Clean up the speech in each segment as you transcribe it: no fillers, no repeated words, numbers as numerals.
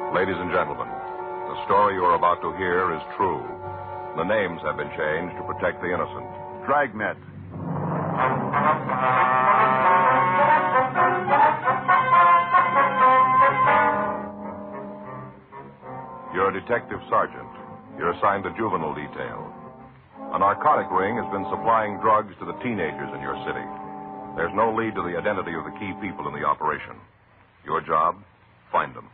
Ladies and gentlemen, the story you are about to hear is true. The names have been changed to protect the innocent. Dragnet. You're a detective sergeant. You're assigned to juvenile detail. A narcotic ring has been supplying drugs to the teenagers in your city. There's no lead to the identity of the key people in the operation. Your job? Find them.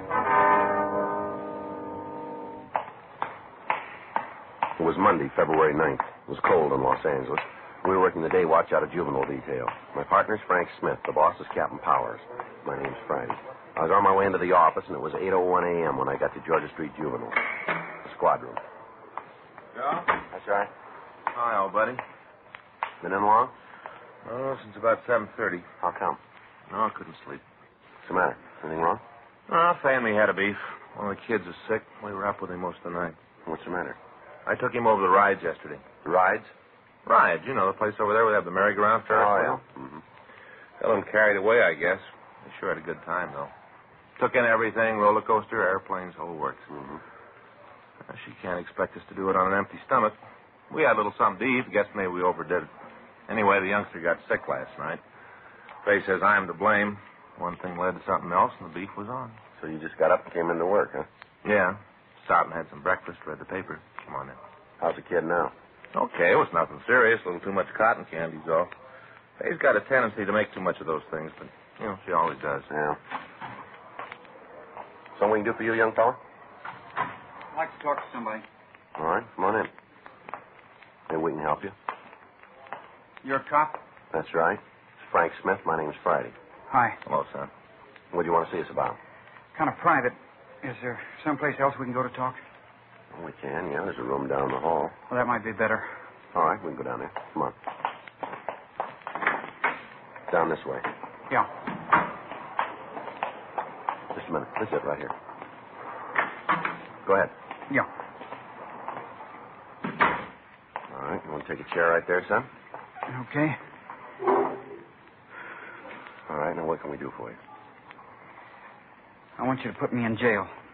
It was Monday, February 9th. It was cold in Los Angeles. We were working the day watch out of juvenile detail. My partner's Frank Smith. The boss is Captain Powers. My name's Friday. I was on my way into the office, and it was 8:01 a.m. when I got to Georgia Street Juvenile. The squad room. Joe? That's right. Hi, old buddy. Been in long? Oh, since about 7:30. How come? No, I couldn't sleep. What's the matter? Anything wrong? Family had a beef. One of the kids is sick. We were up with him most of the night. What's the matter? I took him over the rides yesterday. Rides? Rides, you know, the place over there where they have the merry-go-round Ferris wheel. Yeah. Mm-hmm. Got him carried away, I guess. They sure had a good time, though. Took in everything, roller coaster, airplanes, whole works. Mm-hmm. She can't expect us to do it on an empty stomach. We had a little something to eat. Guess maybe we overdid it. Anyway, the youngster got sick last night. Faye says I'm to blame. One thing led to something else, and the beef was on. So you just got up and came into work, huh? Yeah. Stopped and had some breakfast, read the paper. Come on in. How's the kid now? Okay, it was nothing serious. A little too much cotton candy's all. Faye's got a tendency to make too much of those things, but, you know, she always does. Yeah. Something we can do for you, young fella? I'd like to talk to somebody. All right, come on in. Maybe we can help you. You're a cop? That's right. It's Frank Smith. My name's Friday. Hi. Hello, son. What do you want to see us about? Kind of private. Is there someplace else we can go to talk? Well, we can, yeah. There's a room down the hall. Well, that might be better. All right, we can go down there. Come on. Down this way. Yeah. Just a minute. This is it right here. Go ahead. Yeah. All right, you want to take a chair right there, son? Okay. All right, now what can we do for you? I want you to put me in jail.